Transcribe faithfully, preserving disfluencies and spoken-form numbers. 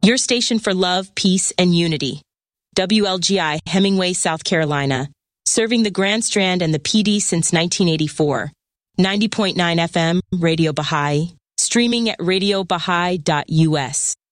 Your station for love, peace, and unity. W L G I, Hemingway, South Carolina. Serving the Grand Strand and the P D since nineteen eighty-four. ninety point nine F M, Radio Baha'i. Streaming at radio baha'i dot U S.